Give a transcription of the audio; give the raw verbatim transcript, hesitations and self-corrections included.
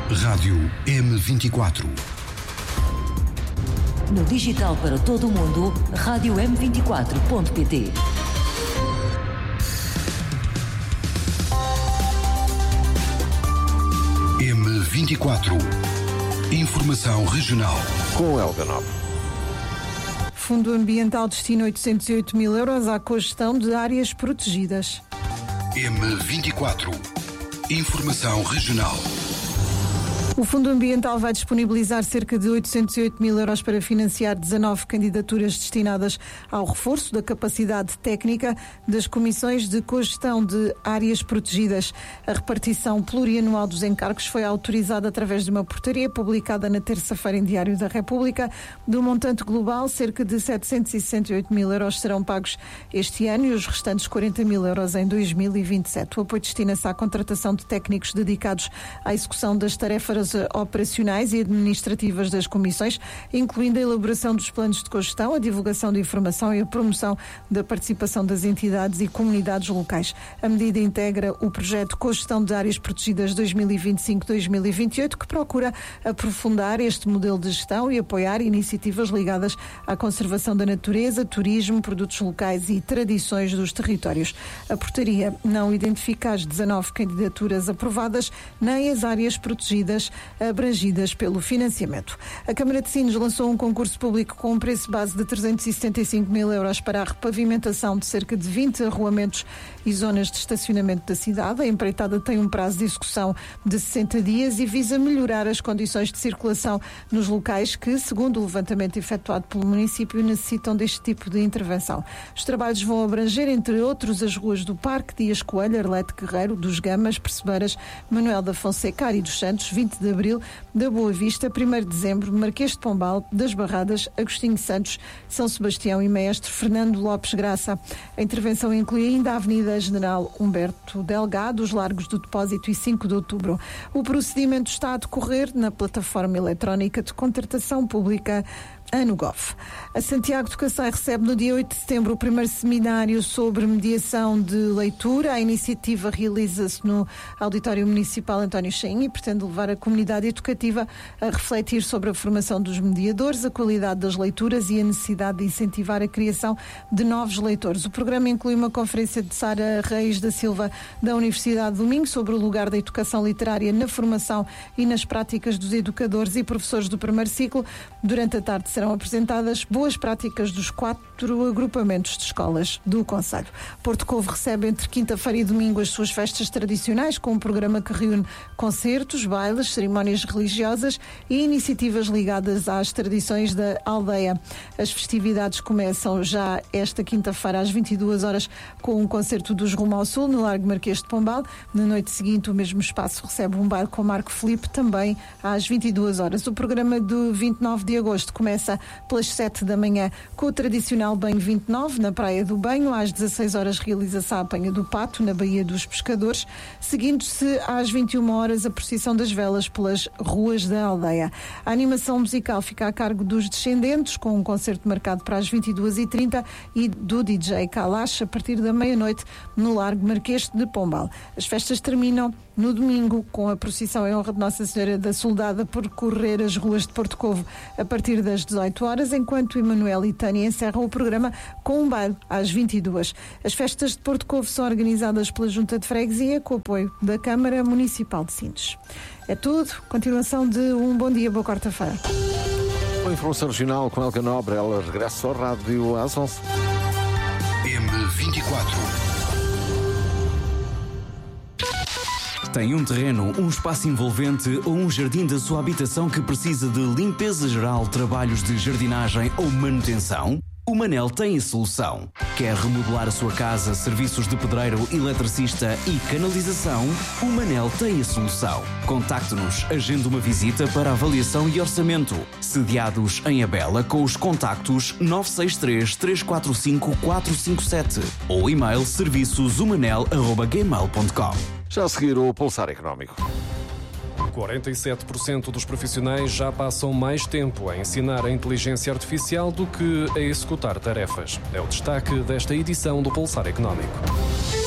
Rádio M vinte e quatro. No digital para todo o mundo, rádio m vinte e quatro ponto pt. M vinte e quatro. Informação regional. Com Helga Nobre. Fundo Ambiental destina oitocentos e oito mil euros à cogestão de áreas protegidas. M vinte e quatro. Informação regional. O Fundo Ambiental vai disponibilizar cerca de oitocentos e oito mil euros para financiar dezanove candidaturas destinadas ao reforço da capacidade técnica das comissões de cogestão de áreas protegidas. A repartição plurianual dos encargos foi autorizada através de uma portaria publicada na terça-feira em Diário da República. Do montante global, cerca de setecentos e sessenta e oito mil euros serão pagos este ano e os restantes quarenta mil euros em dois mil e vinte e sete. O apoio destina-se à contratação de técnicos dedicados à execução das tarefas operacionais e administrativas das comissões, incluindo a elaboração dos planos de cogestão, a divulgação de informação e a promoção da participação das entidades e comunidades locais. A medida integra o projeto Cogestão de Áreas Protegidas dois mil e vinte e cinco a dois mil e vinte e oito, que procura aprofundar este modelo de gestão e apoiar iniciativas ligadas à conservação da natureza, turismo, produtos locais e tradições dos territórios. A portaria não identifica as dezanove candidaturas aprovadas nem as áreas protegidas abrangidas pelo financiamento. A Câmara de Sines lançou um concurso público com um preço base de trezentos e setenta e cinco mil euros para a repavimentação de cerca de vinte arruamentos e zonas de estacionamento da cidade. A empreitada tem um prazo de execução de sessenta dias e visa melhorar as condições de circulação nos locais que, segundo o levantamento efetuado pelo município, necessitam deste tipo de intervenção. Os trabalhos vão abranger, entre outros, as ruas do Parque, Dias Coelho, Arlete Guerreiro, dos Gamas, Percebeiras, Manuel da Fonseca, Ari dos Santos, vinte de Abril, da Boa Vista, primeiro de Dezembro, Marquês de Pombal, das Barradas, Agostinho Santos, São Sebastião e Mestre Fernando Lopes Graça. A intervenção inclui ainda a Avenida General Humberto Delgado, os Largos do Depósito e cinco de Outubro. O procedimento está a decorrer na plataforma eletrónica de contratação pública ANUGOV. A Santiago de Cacém recebe no dia oito de setembro o primeiro seminário sobre mediação de leitura. A iniciativa realiza-se no Auditório Municipal António Chainha e pretende levar a comunidade educativa a refletir sobre a formação dos mediadores, a qualidade das leituras e a necessidade de incentivar a criação de novos leitores. O programa inclui uma conferência de Sara Reis da Silva, da Universidade do Minho, sobre o lugar da educação literária na formação e nas práticas dos educadores e professores do primeiro ciclo. Durante a tarde serão apresentadas boas práticas dos quatro agrupamentos de escolas do concelho. Porto Covo recebe entre quinta-feira e domingo as suas festas tradicionais, com um programa que reúne concertos, bailes, cerimónias religiosas e iniciativas ligadas às tradições da aldeia. As festividades começam já esta quinta-feira às vinte e duas horas com um concerto dos Rumo ao Sul no Largo Marquês de Pombal. Na noite seguinte, o mesmo espaço recebe um baile com Marco Filipe, também às vinte e duas horas. O programa do vinte e nove de agosto começa pelas sete da manhã com o tradicional banho vinte e nove na Praia do Banho. Às dezasseis horas realiza-se a apanha do pato na Baía dos Pescadores, seguindo-se às vinte e uma horas a procissão das velas pelas ruas da aldeia. A animação musical fica a cargo dos Descendentes, com um concerto marcado para as vinte e duas e trinta e do D J Kalash a partir da meia-noite no Largo Marquês de Pombal. As festas terminam no domingo com a procissão em honra de Nossa Senhora da Soldada por correr as ruas de Porto Covo a partir das dezoito horas, enquanto Emanuel e Tânia encerram o programa com um baile às vinte e duas. As festas de Porto Covo são organizadas pela Junta de Freguesia com o apoio da Câmara Municipal de Sines. É tudo. Continuação de um bom dia, boa quarta-feira. Com a informação regional com Helga Nobre, ela regressa ao rádio às onze. M vinte e quatro. Tem um terreno, um espaço envolvente ou um jardim da sua habitação que precisa de limpeza geral, trabalhos de jardinagem ou manutenção? O Manel tem a solução. Quer remodelar a sua casa, serviços de pedreiro, eletricista e canalização? O Manel tem a solução. Contacte-nos, agende uma visita para avaliação e orçamento. Sediados em Abela com os contactos nove seis três, três quatro cinco, quatro cinco sete ou e-mail serviços umanel arroba gmail ponto com. Já a seguir o Pulsar Económico. quarenta e sete por cento dos profissionais já passam mais tempo a ensinar a inteligência artificial do que a executar tarefas. É o destaque desta edição do Pulsar Económico.